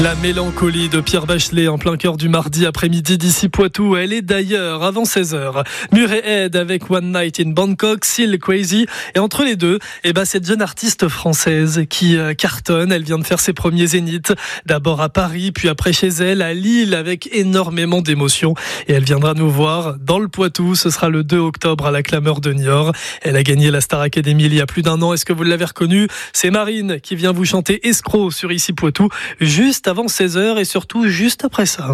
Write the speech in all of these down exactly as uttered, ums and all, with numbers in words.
La mélancolie de Pierre Bachelet en plein cœur du mardi après-midi d'ici Poitou. Elle est d'ailleurs avant seize heures. Murray Head avec One Night in Bangkok, Still Crazy. Et entre les deux, eh ben, cette jeune artiste française qui euh, cartonne. Elle vient de faire ses premiers zéniths. D'abord à Paris, puis après chez elle, à Lille, avec énormément d'émotions. Et elle viendra nous voir dans le Poitou. Ce sera le deux octobre à la Clameur de Niort. Elle a gagné la Star Academy il y a plus d'un an. Est-ce que vous l'avez reconnue? C'est Marine qui vient vous chanter Escroc sur Ici Poitou. Juste avant seize heures et surtout juste après ça.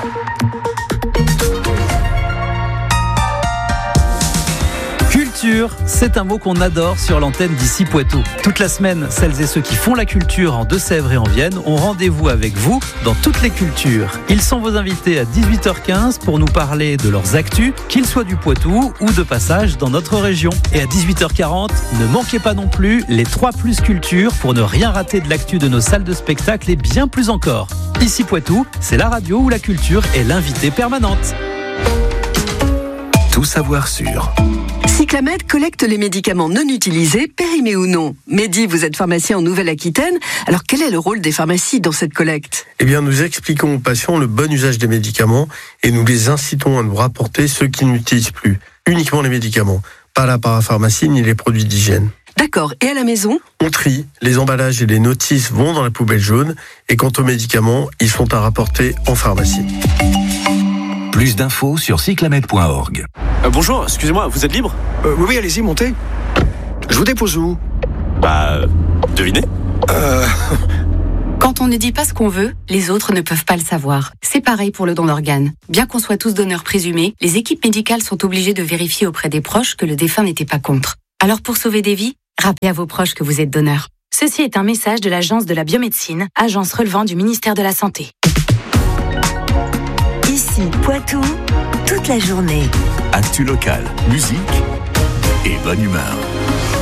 Culture, c'est un mot qu'on adore sur l'antenne d'Ici Poitou. Toute la semaine, celles et ceux qui font la culture en Deux-Sèvres et en Vienne ont rendez-vous avec vous dans toutes les cultures. Ils sont vos invités à dix-huit heures quinze pour nous parler de leurs actus, qu'ils soient du Poitou ou de passage dans notre région. Et à dix-huit heures quarante, ne manquez pas non plus les trois plus culture pour ne rien rater de l'actu de nos salles de spectacle et bien plus encore. Ici Poitou, c'est la radio où la culture est l'invitée permanente. Tout savoir sur... Cyclamed collecte les médicaments non utilisés, périmés ou non. Mehdi, vous êtes pharmacien en Nouvelle-Aquitaine. Alors quel est le rôle des pharmacies dans cette collecte? Eh bien, nous expliquons aux patients le bon usage des médicaments et nous les incitons à nous rapporter ceux qui n'utilisent plus. Uniquement les médicaments, pas la parapharmacie ni les produits d'hygiène. D'accord. Et à la maison? On trie, les emballages et les notices vont dans la poubelle jaune et quant aux médicaments, ils sont à rapporter en pharmacie. Plus d'infos sur cyclamed point org. Euh, bonjour, excusez-moi, vous êtes libre? euh, Oui, oui, allez-y, montez. Je vous dépose où? Bah, devinez. Euh... Quand on ne dit pas ce qu'on veut, les autres ne peuvent pas le savoir. C'est pareil pour le don d'organes. Bien qu'on soit tous donneurs présumés, les équipes médicales sont obligées de vérifier auprès des proches que le défunt n'était pas contre. Alors pour sauver des vies, rappelez à vos proches que vous êtes donneur. Ceci est un message de l'Agence de la biomédecine, agence relevant du ministère de la Santé. Ici, Poitou, toute la journée. Actu local, musique et bonne humeur.